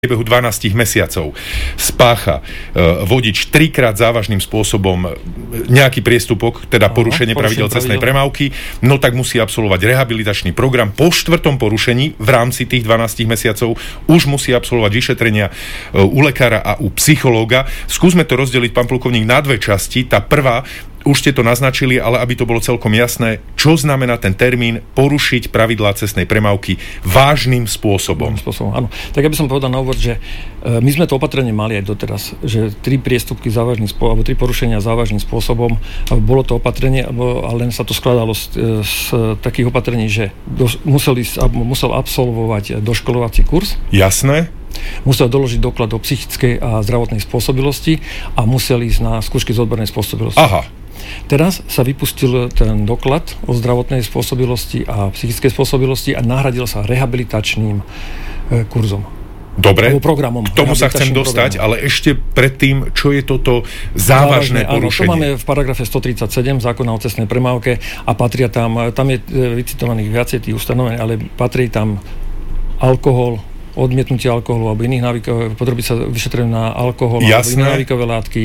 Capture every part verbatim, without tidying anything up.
priebehu dvanásť mesiacov spácha e, vodič trikrát závažným spôsobom nejaký priestupok, teda Aha, porušenie pravidel cestnej premávky, no tak musí absolvovať rehabilitačný program. Po štvrtom porušení v rámci tých dvanásť mesiacov už musí absolvovať vyšetrenia e, u lekára a u psychológa. Skúsme to rozdeliť, pán plukovník, na dve časti. Tá prvá, už ste to naznačili, ale aby to bolo celkom jasné, čo znamená ten termín porušiť pravidlá cestnej premávky vážnym spôsobom. spôsobom áno. Tak ja by som povedal na úvod, že e, my sme to opatrenie mali aj doteraz, že tri priestupky závažným spôsobom, alebo tri porušenia závažným spôsobom, bolo to opatrenie, ale len sa to skladalo z, z takých opatrení, že do, museli, musel absolvovať doškolovací kurz. Jasné. Musel doložiť doklad o psychickej a zdravotnej spôsobilosti a musel ísť na skúšky z odbornej spôsobilosti. Aha. Teraz sa vypustil ten doklad o zdravotnej spôsobilosti a psychickej spôsobilosti a nahradil sa rehabilitačným e, kurzom. Dobre, programom, k tomu sa chcem dostať, programom. Ale ešte predtým, čo je toto závažné, závažné porušenie? Áno, to máme v paragrafe stotridsaťsedem zákona o cestnej premávke a patria tam, tam je vycitovaných viacej tých ustanovení, ale patrí tam alkohol, odmietnutie alkoholu alebo iných návykov, podrobiť sa vyšetreniu na alkohol Jasné. alebo iné návykové látky,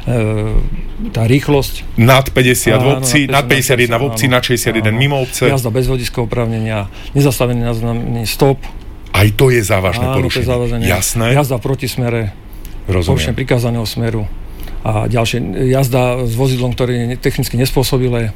e, tá rýchlosť. Nad päťdesiat v obci, nad päťdesiatjeden v obci, nad šesťdesiatjeden mimo obce. Jazda bez vodičského oprávnenia, nezastavený na znamení stop. Aj to je závažné áno, porušenie. To je závažné. Jasné. Jazda v protismere, porušenie prikázaného smeru a ďalšie. Jazda s vozidlom, ktoré je technicky nespôsobilé.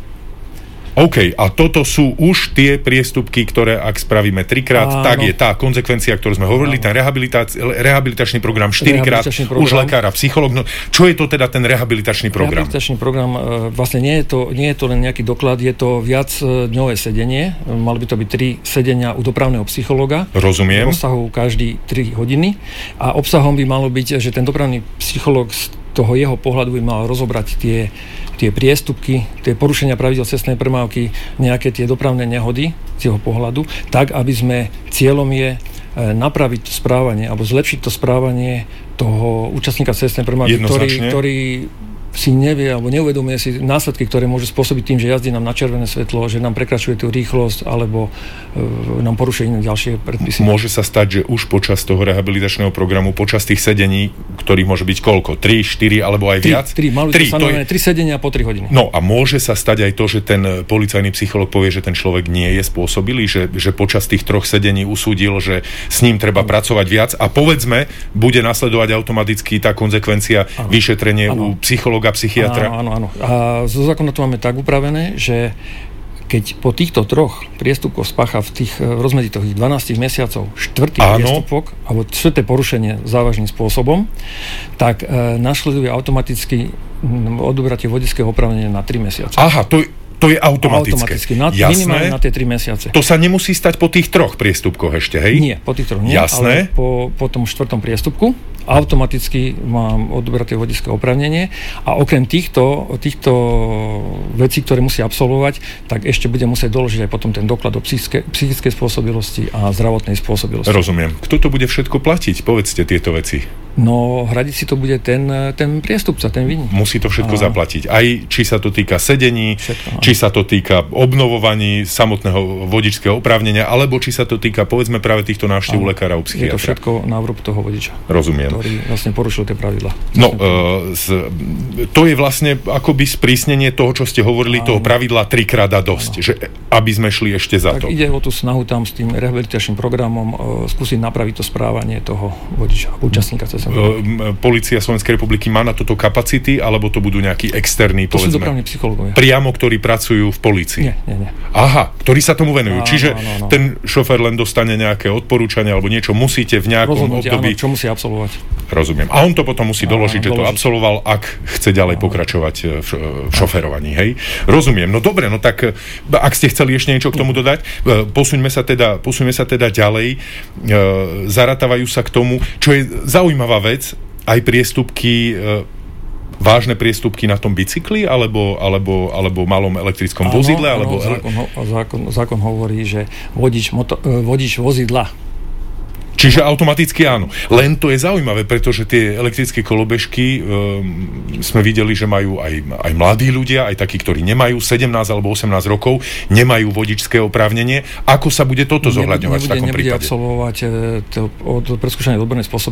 OK, a toto sú už tie priestupky, ktoré ak spravíme trikrát, Áno. tak je tá konzekvencia, ktorú sme hovorili, Áno. ten rehabilitačný program štyrikrát, už lekár a psychológ. No, čo je to teda ten rehabilitačný program? Rehabilitačný program, vlastne nie je to, nie je to len nejaký doklad, je to viac dňové sedenie. Mali by to byť tri sedenia u dopravného psychológa. Rozumiem. Rozsahu každý tri hodiny. A obsahom by malo byť, že ten dopravný psychológ z toho jeho pohľadu by mal rozobrať tie tie priestupky, tie porušenia pravidel cestnej premávky, nejaké tie dopravné nehody z jeho pohľadu, tak, aby sme, cieľom je napraviť to správanie, alebo zlepšiť to správanie toho účastníka cestnej premávky, ktorý, ktorý si nevie, alebo neuvedomuje si následky, ktoré môžu spôsobiť tým, že jazdí nám na červené svetlo, že nám prekračuje tú rýchlosť, alebo e, nám porušuje iné ďalšie predpisy. Môže sa stať, že už počas toho rehabilitačného programu, počas tých sedení, ktorých môže byť koľko? tri, štyri, alebo aj viac? tri, mali to stanovené tri sedenia po tri hodiny. No a môže sa stať aj to, že ten policajný psychológ povie, že ten človek nie je spôsobilý, že, že počas tých troch sedení usúdil, že s ním treba ano. pracovať viac a povedzme, bude nasledovať automaticky tá konzekvencia ano. vyšetrenie ano. u psychologa a psychiatra. Áno, áno, áno. A zo zákona to máme tak upravené, že keď po týchto troch priestupkoch spácha v tých rozmedzi tých dvanásť mesiacov štvrtý áno. priestupok, alebo štvrté porušenie závažným spôsobom, tak e, nasleduje automaticky odobratie vodičského oprávnenia na tri mesiace. Aha, to To je automatické. Automaticky, na, minimálne na tie tri mesiace. To sa nemusí stať po tých troch priestupkoch ešte, hej? Nie, po tých troch nie, Jasné. ale po, po tom štvrtom priestupku automaticky mám odobraté vodičské oprávnenie a okrem týchto, týchto vecí, ktoré musí absolvovať, tak ešte bude musieť doložiť aj potom ten doklad o psychické, psychickej spôsobilosti a zdravotnej spôsobilosti. Rozumiem. Kto to bude všetko platiť? Povedzte tieto veci. No, hradiť si to bude ten, ten priestupca, ten vinník. Musí to všetko a... zaplatiť. Aj či sa to týka sedení, všetko, či sa to týka obnovovaní samotného vodičského oprávnenia, alebo či sa to týka, povedzme, práve týchto návštev u lekára, u psychiatra. Je to všetko na vrúb toho vodiča. Rozumiem. Ktorý vlastne porušil tie pravidlá. No, e, z, to je vlastne akoby sprísnenie toho, čo ste hovorili, áno. toho pravidla trikrát a dosť, áno. že aby sme šli ešte za tak to. Ide o tú snahu tam s tým rehabilitačným programom e, skúsiť napraviť to správanie toho vodiča, účastníka cez Polícia Slovenskej republiky má na toto kapacity, alebo to budú nejakí externí, to povedzme, sú dopravní psychológovia. Priamo, ktorí pracujú v polícii? Nie, nie, nie. Aha, ktorí sa tomu venujú. Áno, Čiže áno, áno. ten šofér len dostane nejaké odporúčania alebo niečo, musíte v nejakom Rozhodnutie, období... Áno, čo musí absolvovať. Rozumiem. A on to potom musí áno, doložiť, že doložiť. to absolvoval, ak chce ďalej áno. pokračovať v, v šoferovaní, hej? Rozumiem. No dobre, no tak ak ste chceli ešte niečo k tomu dodať, posuňme sa teda, posuňme sa teda ďalej. Zaratávajú sa k tomu, čo je zaujímavá vec, aj priestupky, e, vážne priestupky na tom bicykli, alebo, alebo, alebo malom elektrickom áno, vozidle? Áno, alebo... zákon, zákon, zákon hovorí, že vodič, moto, vodič vozidla. Čiže automaticky áno. Len to je zaujímavé, pretože tie elektrické kolobežky um, sme videli, že majú aj, aj mladí ľudia, aj takí, ktorí nemajú sedemnásť alebo osemnásť rokov, nemajú vodičské oprávnenie. Ako sa bude toto zohľadňovať v takom nebude prípade? Nebude absolvovať to, to preskúšanie odbornej spôsob